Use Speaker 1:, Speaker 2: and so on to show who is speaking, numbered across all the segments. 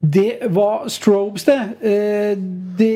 Speaker 1: Det var Strobes det. Det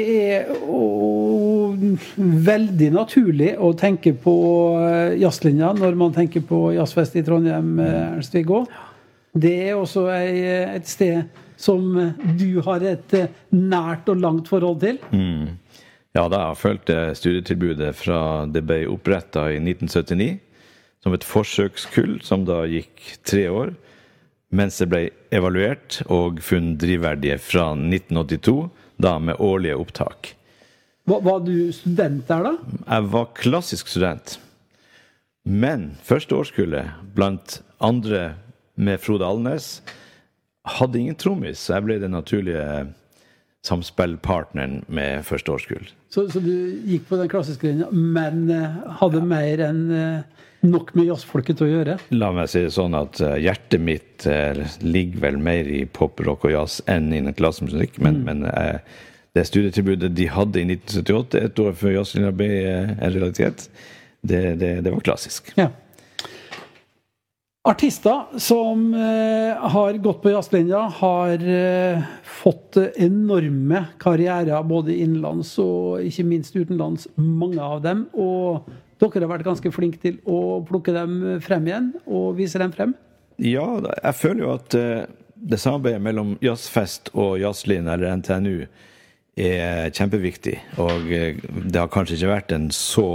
Speaker 1: veldig naturlig å tenke på jazzlinja når man tenker på jazzfest i Trondheim, Ernst-Viggo. Det også et sted som du har et nært og langt forhold til.
Speaker 2: Ja, da har jeg følt studietilbudet fra det ble opprettet i 1979 som et forsøkskull som da gikk 3 år, mens det ble evaluert og funnet drivverdige fra 1982, da med årlige opptak.
Speaker 1: Var du student der da?
Speaker 2: Jeg var klassisk student. Men første årskullet, blant andre med Frode Alnes, hadde ingen trommis, så jeg ble den naturlige samspillpartneren med første årskull.
Speaker 1: Så du gikk på den klassiske linja, men hadde mer enn nok med jazzfolket å gjøre? La
Speaker 2: meg si det sånn at hjertet mitt ligger vel mer i pop, rock og jazz enn innen klassisk musikk, men det studietilbudet de hadde i 1978, et år før jazzlinja ble en realitet, det var klassisk.
Speaker 1: Ja. Artister som har gått på jazzlinja har fått enorme karrierer både innenlands og ikke minst utenlands, mange av dem, og dere har vært ganske flinke til å plukke dem frem igjen og vise dem frem.
Speaker 2: Ja, jeg føler jo at det samarbeidet mellom Jazzfest og Jazzlinja eller NTNU er kjempeviktig, og det har kanskje ikke vært en så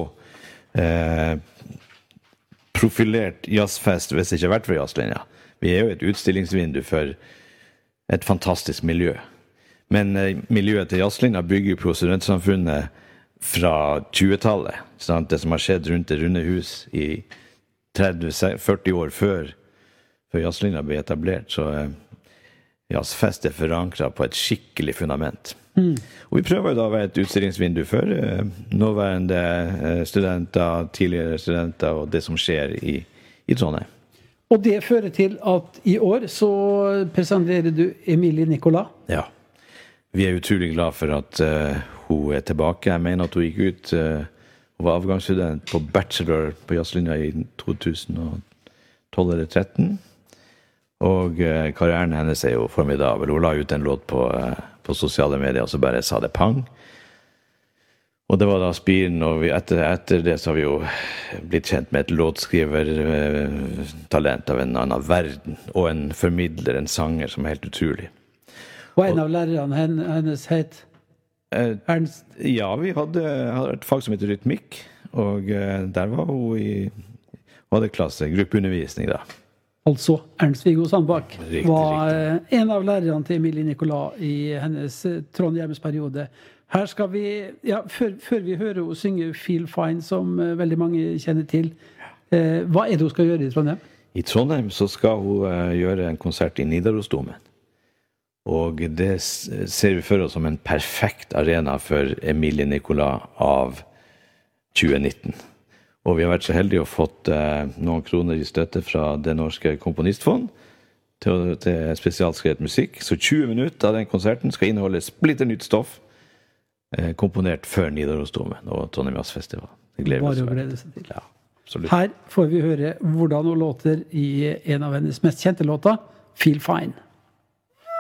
Speaker 2: profilert jazzfest hvis det ikke har vært for jazzlinja. Vi jo et utstillingsvindu for et fantastisk miljø. Men miljøet til jazzlinja bygger på studentsamfunnet fra 20-tallet. Sant? Det som har skjedd rundt det runde hus i 30-40 år før jazzlinja ble etablert. Så jazzfest forankret på et skikkelig fundament. Og vi prøver jo da å være et utstillingsvindu for nåværende studenter, tidligere studenter og det som skjer i Trondheim.
Speaker 1: Og det fører til at i år så presenterer du Emilie Nicolas.
Speaker 2: Ja, vi utrolig glad for at hun tilbake. Jeg mener at hun gikk ut og var avgangsstudent på bachelor på jazzlinja i 2012 eller 2013. Og karrieren hennes jo formidabel. Hun la ut en låt på sosiale medier, og så bare sa det pang. Og det var da spiren, og etter det så har vi jo blitt kjent med et låtskrivertalent av en annen verden, og en formidler, en sanger som helt utrolig.
Speaker 1: Og en av lærerne hennes het Ernst?
Speaker 2: Ja, vi hadde et fag som heter rytmikk, og der var hun hadde klasse, gruppeundervisning da.
Speaker 1: Altså Ernst-Viggo Sandbakk var en av lærerne til Emilie Nicolas i hennes Trondheimsperiode. Her skal vi, før vi hører henne synge Feel Fine, som veldig mange kjenner til, hva det hun skal gjøre i Trondheim?
Speaker 2: I Trondheim så skal hun gjøre en konsert i Nidarosdomen. Og det ser vi for oss som en perfekt arena for Emilie Nicolas av 2019. Og vi har vært så heldige å fått noen kroner i støtte fra det norske komponistfond til spesialskrevet musikk. Så 20 minutter av den konserten skal inneholde splitter nytt stoff komponert før Nidarosdomen og Trondheim Jazzfestival. Det gleder
Speaker 1: å glede seg til.
Speaker 2: Ja, absolutt.
Speaker 1: Her får vi høre hvordan hun låter i en av hennes mest kjente låter, Feel Fine.